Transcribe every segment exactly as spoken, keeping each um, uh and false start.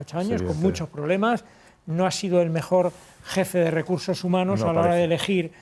ocho años, con muchos problemas, no ha sido el mejor jefe de recursos humanos no a la parece. hora de elegir,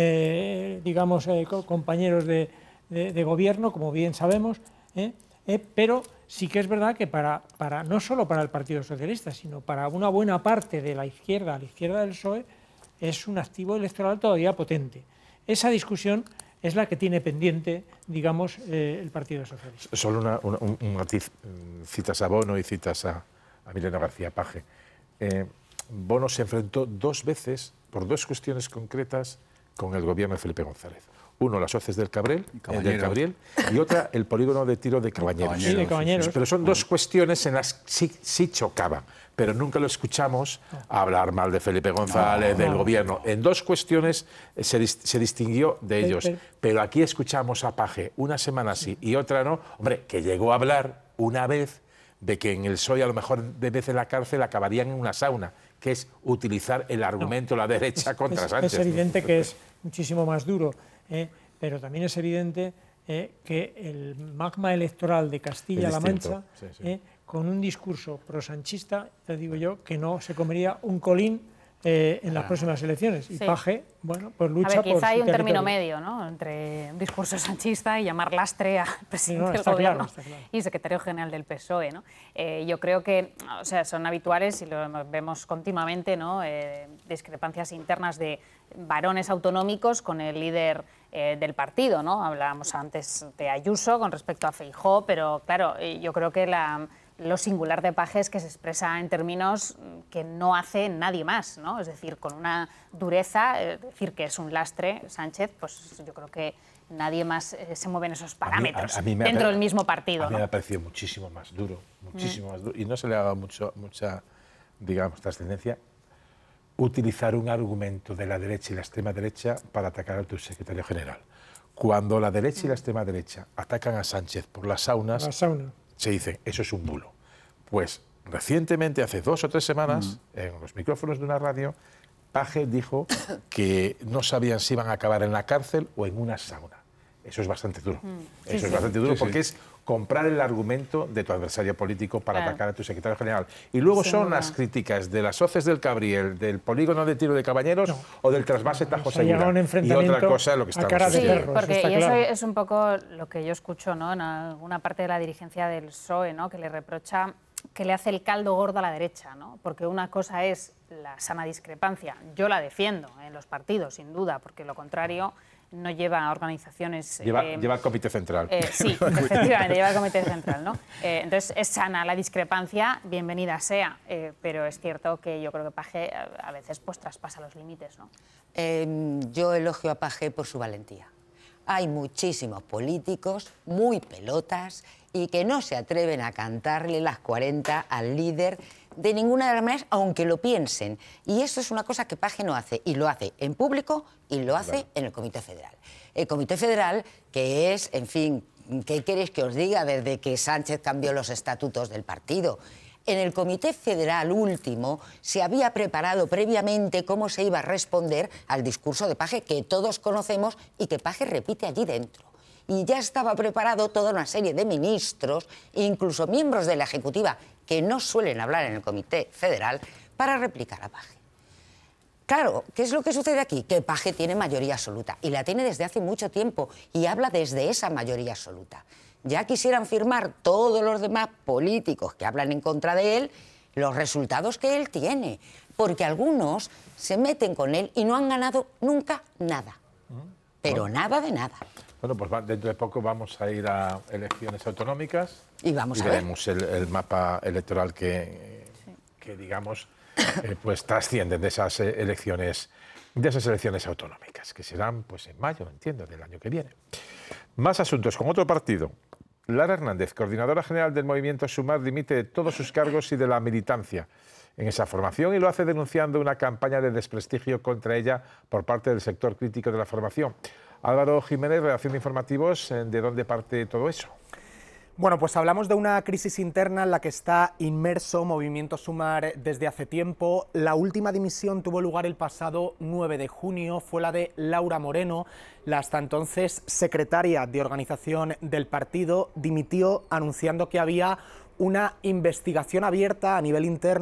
eh, digamos, eh, compañeros de, de, de gobierno, como bien sabemos, eh, eh, pero sí que es verdad que para, para, no solo para el Partido Socialista, sino para una buena parte de la izquierda, a la izquierda del P S O E, es un activo electoral todavía potente. Esa discusión es la que tiene pendiente, digamos, eh, el Partido Socialista. Solo una, una, un, un matiz, citas a Bono y citas a, a Emiliano García Paje. Eh, Bono se enfrentó dos veces, por dos cuestiones concretas, con el gobierno de Felipe González. Uno, las hoces del Cabrel, eh, del Cabriel, y otra, el polígono de tiro de Cabañeros. Sí, de Cabañeros. Pero son dos cuestiones en las que sí, sí chocaban, pero nunca lo escuchamos hablar mal de Felipe González, no, del no, gobierno. En dos cuestiones se, se distinguió de ellos, pero, pero, pero aquí escuchamos a Paje una semana sí y otra no. Hombre, que llegó a hablar una vez de que en el P S O E a lo mejor de vez en la cárcel acabarían en una sauna, que es utilizar el argumento de no, la derecha es, contra es, Sánchez. Es evidente que es muchísimo más duro, eh, pero también es evidente eh, que el magma electoral de Castilla-La Mancha, sí, sí. Eh, con un discurso prosanchista, te digo yo, que no se comería un colín eh, en las próximas elecciones. Y sí. Paje, bueno, pues lucha a ver, por quizá hay un territorio. término medio, ¿no?, entre un discurso sanchista y llamar lastre al presidente no, del gobierno claro, claro. y secretario general del P S O E, ¿no? Eh, yo creo que, o sea, son habituales y lo vemos continuamente, ¿no?, eh, discrepancias internas de varones autonómicos con el líder eh, del partido, ¿no? Hablábamos antes de Ayuso con respecto a Feijóo, pero claro, yo creo que la... lo singular de Paje es que se expresa en términos que no hace nadie más, ¿no? Es decir, con una dureza, es decir que es un lastre Sánchez, pues yo creo que nadie más eh, se mueve en esos parámetros a mí, a, a mí dentro del mismo partido. A mí ¿no? me ha parecido muchísimo más duro, muchísimo mm. más duro, y no se le ha dado mucho, mucha, digamos, trascendencia utilizar un argumento de la derecha y la extrema derecha para atacar a tu secretario general. Cuando la derecha mm. y la extrema derecha atacan a Sánchez por las saunas, la sauna. se dice, eso es un bulo. Pues recientemente, hace dos o tres semanas, mm. en los micrófonos de una radio, Paje dijo que no sabían si iban a acabar en la cárcel o en una sauna. Eso es bastante duro. Mm. Eso sí, es sí. bastante duro sí, porque sí. es comprar el argumento de tu adversario político para claro. atacar a tu secretario general. Y luego sí, son no, las no. críticas de las hoces del Cabriel, del polígono de tiro de Cabañeros no. o del trasvase Tajo Segura. Y otra cosa lo que estamos haciendo. Sí, perros, porque y claro. eso es un poco lo que yo escucho, ¿no?, en alguna parte de la dirigencia del P S O E, ¿no?, que le reprocha que le hace el caldo gordo a la derecha, ¿no? Porque una cosa es la sana discrepancia. Yo la defiendo en los partidos, sin duda, porque lo contrario no lleva a organizaciones... Lleva, eh, lleva al comité central. Eh, sí, efectivamente, lleva al comité central, ¿no? Eh, entonces, es sana la discrepancia, bienvenida sea, eh, pero es cierto que yo creo que Paje a veces pues traspasa los límites, ¿no? Eh, yo elogio a Paje por su valentía. Hay muchísimos políticos muy pelotas y que no se atreven a cantarle las cuarenta al líder de ninguna de las maneras, aunque lo piensen. Y eso es una cosa que Paje no hace, y lo hace en público y lo hace claro. en el Comité Federal. El Comité Federal, que es, en fin, ¿qué queréis que os diga desde que Sánchez cambió los estatutos del partido? En el Comité Federal último se había preparado previamente cómo se iba a responder al discurso de Paje, que todos conocemos y que Paje repite allí dentro. Y ya estaba preparado toda una serie de ministros, incluso miembros de la Ejecutiva, que no suelen hablar en el Comité Federal, para replicar a Paje. Claro, ¿qué es lo que sucede aquí? Que Paje tiene mayoría absoluta, y la tiene desde hace mucho tiempo, y habla desde esa mayoría absoluta. Ya quisieran firmar todos los demás políticos que hablan en contra de él los resultados que él tiene, porque algunos se meten con él y no han ganado nunca nada, pero bueno, nada de nada. Bueno, pues dentro de poco vamos a ir a elecciones autonómicas y, vamos y a veremos el, el mapa electoral que, sí. que digamos, eh, pues trascienden de esas elecciones, de esas elecciones autonómicas, que serán pues en mayo, entiendo, del año que viene. Más asuntos con otro partido. Lara Hernández, coordinadora general del movimiento Sumar, dimite de todos sus cargos y de la militancia en esa formación, y lo hace denunciando una campaña de desprestigio contra ella por parte del sector crítico de la formación. Álvaro Jiménez, redacción de Informativos, ¿de dónde parte todo eso? Bueno, pues hablamos de una crisis interna en la que está inmerso Movimiento Sumar desde hace tiempo. La última dimisión tuvo lugar el pasado nueve de junio, fue la de Laura Moreno, la hasta entonces secretaria de organización del partido, dimitió anunciando que había una investigación abierta a nivel interno